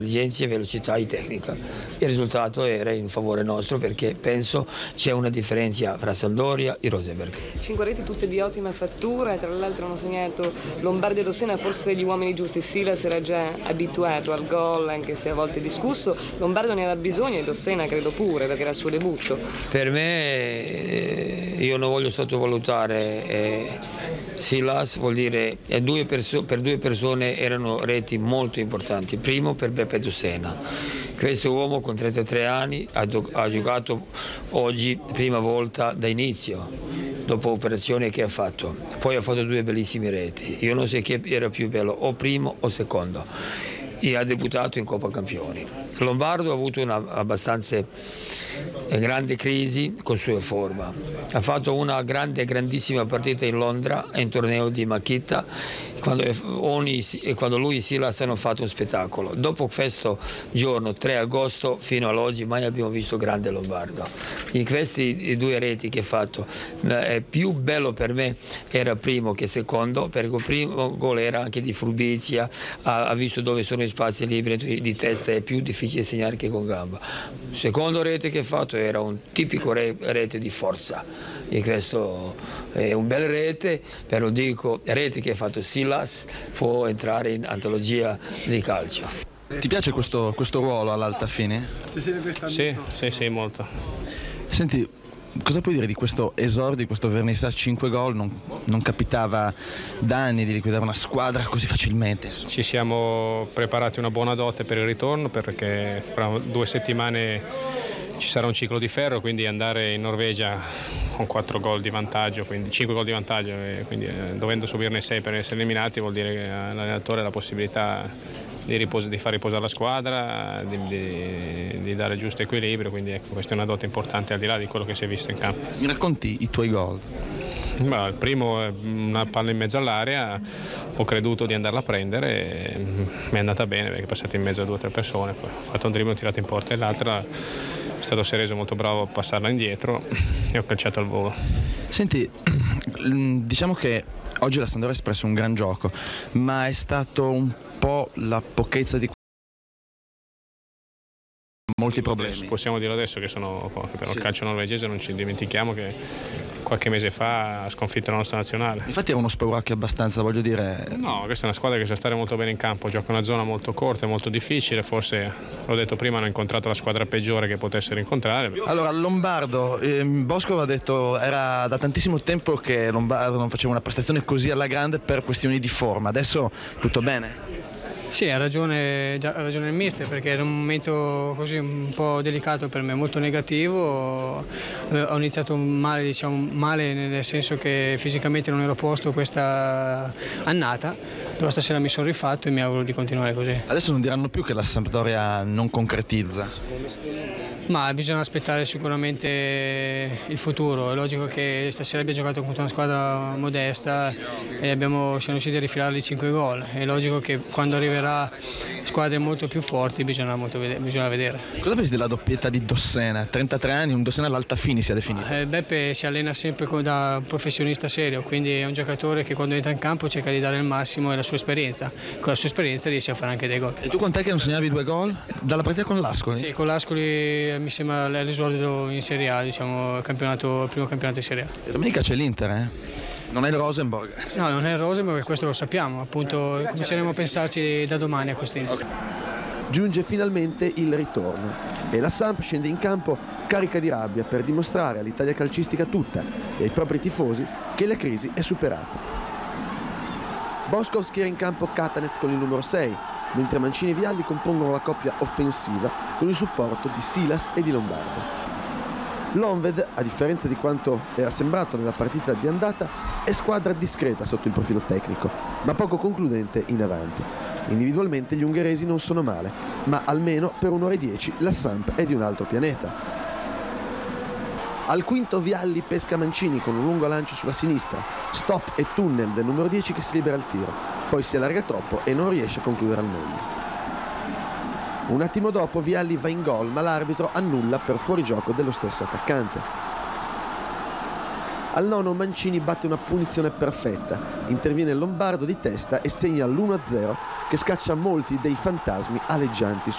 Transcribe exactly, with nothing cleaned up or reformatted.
Intelligenza, velocità e tecnica. Il risultato era in favore nostro perché penso c'è una differenza fra Sampdoria e Rosenborg. Cinque reti tutte di ottima fattura e tra l'altro hanno segnato Lombardi e Dossena, forse gli uomini giusti. Silas era già abituato al gol, anche se a volte discusso. Lombardo ne aveva bisogno e Dossena credo pure, perché era il suo debutto. Per me, io non voglio sottovalutare, eh, Silas vuol dire eh, due perso- per due persone erano reti molto importanti. Primo per Beppe Dossena. Questo uomo con trentatré anni ha, do- ha giocato oggi prima volta da inizio, dopo l'operazione che ha fatto. Poi ha fatto due bellissime reti. Io non so chi era più bello, o primo o secondo. E ha debuttato in Coppa Campioni. Lombardo ha avuto una abbastanza grande crisi con sua forma. Ha fatto una grande, grandissima partita in Londra, in torneo di Makita, quando, ogni, quando lui e Silas hanno fatto un spettacolo. Dopo questo giorno, tre agosto, fino ad oggi, mai abbiamo visto grande Lombardo. In questi due reti che ha fatto, eh, più bello per me era primo che secondo, perché il primo gol era anche di furbizia, ha, ha visto dove sono i spazi liberi di, di testa, è più difficile segnare che con gamba. Il secondo rete che ha fatto era un tipico re, rete di forza, e questo è un bel rete, però dico, rete che ha fatto Silas può entrare in antologia di calcio. Ti piace questo, questo ruolo all'alta fine? Sì, sì, sì, molto. Senti, cosa puoi dire di questo esordio, di questo vernissage cinque gol? Non, non capitava da anni di liquidare una squadra così facilmente. Ci siamo preparati una buona dote per il ritorno, perché fra due settimane ci sarà un ciclo di ferro, quindi andare in Norvegia con quattro gol di vantaggio, quindi cinque gol di vantaggio, e quindi eh, dovendo subirne sei per essere eliminati, vuol dire che l'allenatore ha la possibilità di, ripos- di far riposare la squadra, di, di, di dare giusto equilibrio, quindi ecco, questa è una dote importante al di là di quello che si è visto in campo. Mi racconti i tuoi gol? Beh, il primo è una palla in mezzo all'area, ho creduto di andarla a prendere e mi è andata bene perché è passata in mezzo a due o tre persone, poi ho fatto un dribbling, ho tirato in porta, e l'altra è stato Cerezo molto bravo a passarla indietro e ho calciato al volo. Senti, diciamo che oggi la Sampdoria ha espresso un gran gioco, ma è stato un po' la pochezza di molti problemi. Possiamo dirlo adesso che sono pochi, però sì. Il calcio norvegese non ci dimentichiamo che qualche mese fa ha sconfitto la nostra nazionale. Infatti era uno spauracchio abbastanza, voglio dire. No, questa è una squadra che sa stare molto bene in campo, gioca una zona molto corta e molto difficile, forse, l'ho detto prima, hanno incontrato la squadra peggiore che potessero incontrare. Allora, Lombardo, eh, Bosco ha detto era da tantissimo tempo che Lombardo non faceva una prestazione così alla grande per questioni di forma, adesso tutto bene? Sì, ha ragione, ha ragione il mister, perché era un momento così un po' delicato per me, molto negativo. Ho iniziato male, diciamo, male nel senso che fisicamente non ero a posto questa annata, però stasera mi sono rifatto e mi auguro di continuare così. Adesso non diranno più che la Sampdoria non concretizza. Ma bisogna aspettare sicuramente il futuro. È logico che stasera abbiamo giocato contro una squadra modesta e abbiamo, siamo riusciti a rifilarli cinque gol. È logico che quando arriverà squadre molto più forti bisogna, molto vedere, bisogna vedere. Cosa pensi della doppietta di Dossena? trentatré anni, un Dossena all'alta fine si è definito. Eh, Beppe si allena sempre da un professionista serio, quindi è un giocatore che quando entra in campo cerca di dare il massimo e la sua esperienza. Con la sua esperienza riesce a fare anche dei gol. E tu quant'è che non segnavi due gol? Dalla partita con l'Ascoli? Sì, con l'Ascoli mi sembra l'esordio in Serie A, diciamo, il, campionato, il primo campionato di Serie A. E domenica c'è l'Inter, eh? Non è il Rosenborg. No, non è il Rosenborg, questo lo sappiamo, appunto cominceremo a pensarci da domani a quest'Inter. Okay. Giunge finalmente il ritorno e la Samp scende in campo carica di rabbia per dimostrare all'Italia calcistica tutta e ai propri tifosi che la crisi è superata. Boskov schiera in campo Katanec con il numero sei, mentre Mancini e Vialli compongono la coppia offensiva con il supporto di Silas e di Lombardo. L'Onved, a differenza di quanto era sembrato nella partita di andata, è squadra discreta sotto il profilo tecnico, ma poco concludente in avanti. Individualmente gli ungheresi non sono male, ma almeno per un'ora e dieci la Samp è di un altro pianeta. Al quinto Vialli pesca Mancini con un lungo lancio sulla sinistra, stop e tunnel del numero dieci che si libera al tiro, poi si allarga troppo e non riesce a concludere al meglio. Un attimo dopo Vialli va in gol, ma l'arbitro annulla per fuorigioco dello stesso attaccante. Al nono Mancini batte una punizione perfetta, interviene Lombardo di testa e segna l'uno a zero che scaccia molti dei fantasmi aleggianti